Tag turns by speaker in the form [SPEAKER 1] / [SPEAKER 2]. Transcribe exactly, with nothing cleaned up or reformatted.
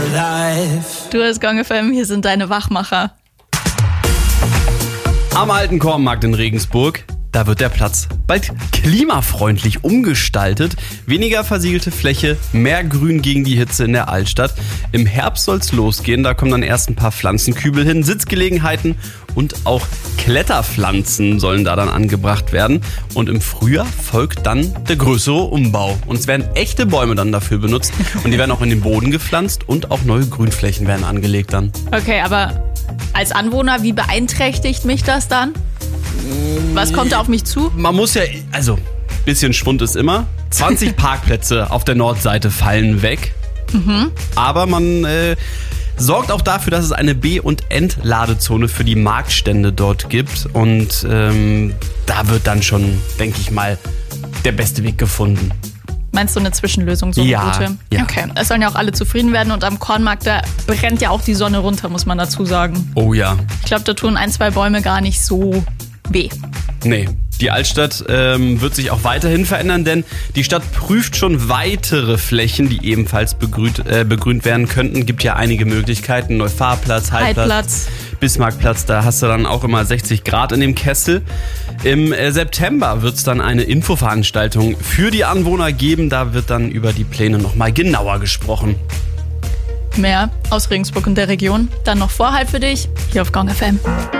[SPEAKER 1] Du hast Gong F M, hier sind deine Wachmacher.
[SPEAKER 2] Am alten Kornmarkt in Regensburg, da wird der Platz bald klimafreundlich umgestaltet. Weniger versiegelte Fläche, mehr Grün gegen die Hitze in der Altstadt. Im Herbst soll's losgehen, da kommen dann erst ein paar Pflanzenkübel hin, Sitzgelegenheiten und auch Kletterpflanzen sollen da dann angebracht werden. Und im Frühjahr folgt dann der größere Umbau. Und es werden echte Bäume dann dafür benutzt und die werden auch in den Boden gepflanzt und auch neue Grünflächen werden angelegt dann.
[SPEAKER 1] Okay, aber als Anwohner, wie beeinträchtigt mich das dann? Was kommt da auf mich zu?
[SPEAKER 2] Man muss ja, also, bisschen Schwund ist immer. zwanzig Parkplätze auf der Nordseite fallen weg.
[SPEAKER 1] Mhm.
[SPEAKER 2] Aber man äh, sorgt auch dafür, dass es eine B- und Entladezone für die Marktstände dort gibt. Und ähm, da wird dann schon, denke ich mal, der beste Weg gefunden.
[SPEAKER 1] Meinst du eine Zwischenlösung, so eine
[SPEAKER 2] Ja,
[SPEAKER 1] gute?
[SPEAKER 2] ja.
[SPEAKER 1] Okay, es sollen ja auch alle zufrieden werden und am Kornmarkt, da brennt ja auch die Sonne runter, muss man dazu sagen.
[SPEAKER 2] Oh ja.
[SPEAKER 1] Ich glaube, da tun ein, zwei Bäume gar nicht so weh.
[SPEAKER 2] Nee, die Altstadt ähm, wird sich auch weiterhin verändern, denn die Stadt prüft schon weitere Flächen, die ebenfalls begrünt, äh, begrünt werden könnten. Gibt ja einige Möglichkeiten, Neufahrplatz, Heidplatz,
[SPEAKER 1] Heidplatz.
[SPEAKER 2] Bismarckplatz, da hast du dann auch immer sechzig Grad in dem Kessel. Im äh, September wird es dann eine Infoveranstaltung für die Anwohner geben, da wird dann über die Pläne nochmal genauer gesprochen.
[SPEAKER 1] Mehr aus Regensburg und der Region, dann noch Vorhalt für dich, hier auf Gong F M.